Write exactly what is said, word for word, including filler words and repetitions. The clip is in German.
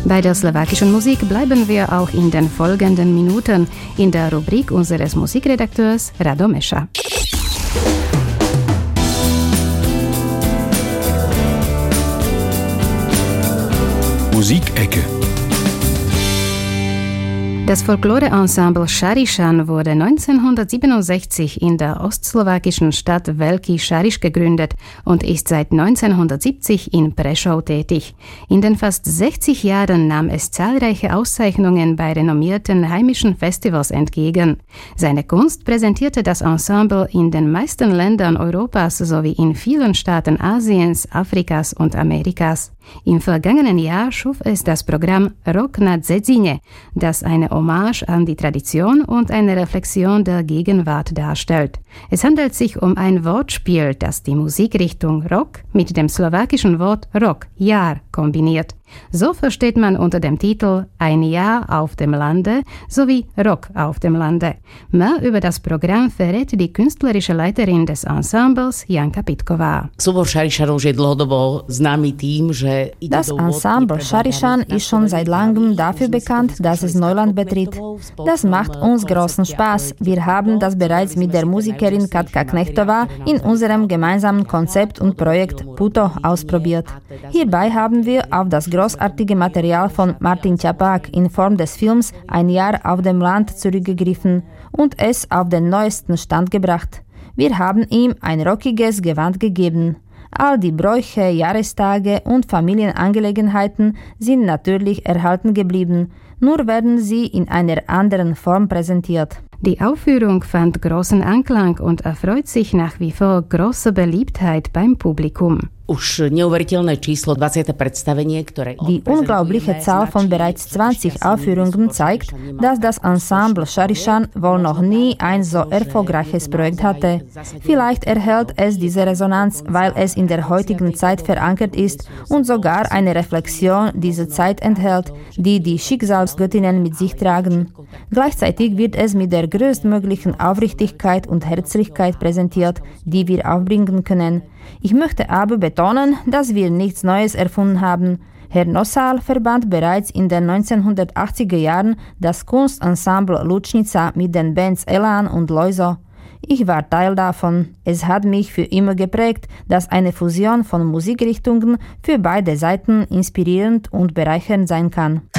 Bei der slowakischen Musik bleiben wir auch in den folgenden Minuten in der Rubrik unseres Musikredakteurs Radomescha. Musikecke. Das Folklore-Ensemble Šarišan wurde neunzehnhundertsiebenundsechzig in der ostslowakischen Stadt Velký Šariš gegründet und ist seit neunzehnhundertsiebzig in Prešov tätig. In den fast sechzig Jahren nahm es zahlreiche Auszeichnungen bei renommierten heimischen Festivals entgegen. Seine Kunst präsentierte das Ensemble in den meisten Ländern Europas sowie in vielen Staaten Asiens, Afrikas und Amerikas. Im vergangenen Jahr schuf es das Programm Rock na Dzedzine, das eine Hommage an die Tradition und eine Reflexion der Gegenwart darstellt. Es handelt sich um ein Wortspiel, das die Musikrichtung Rock mit dem slowakischen Wort Rok, Jahr, kombiniert. So versteht man unter dem Titel Ein Jahr auf dem Lande sowie Rock auf dem Lande. Mehr über das Programm verrät die künstlerische Leiterin des Ensembles Janka Pitková. Das Ensemble Šarišan ist schon seit langem dafür bekannt, dass es Neuland betritt. Das macht uns großen Spaß. Wir haben das bereits mit der Musikerin Katka Knechtová in unserem gemeinsamen Konzept und Projekt Puto ausprobiert. Hierbei haben wir auf das großartige Material von Martin Čapák in Form des Films Ein Jahr auf dem Land zurückgegriffen und es auf den neuesten Stand gebracht. Wir haben ihm ein rockiges Gewand gegeben. All die Bräuche, Jahrestage und Familienangelegenheiten sind natürlich erhalten geblieben, nur werden sie in einer anderen Form präsentiert. Die Aufführung fand großen Anklang und erfreut sich nach wie vor großer Beliebtheit beim Publikum. Die unglaubliche Zahl von bereits zwanzig Aufführungen zeigt, dass das Ensemble Šarišan wohl noch nie ein so erfolgreiches Projekt hatte. Vielleicht erhält es diese Resonanz, weil es in der heutigen Zeit verankert ist und sogar eine Reflexion dieser Zeit enthält, die die Schicksalsgöttinnen mit sich tragen. Gleichzeitig wird es mit der größtmöglichen Aufrichtigkeit und Herzlichkeit präsentiert, die wir aufbringen können. Ich möchte aber betonen, dass wir nichts Neues erfunden haben. Herr Nosal verband bereits in den neunzehnhundertachtziger Jahren das Kunstensemble Lučnica mit den Bands Elan und Lojzo. Ich war Teil davon. Es hat mich für immer geprägt, dass eine Fusion von Musikrichtungen für beide Seiten inspirierend und bereichernd sein kann.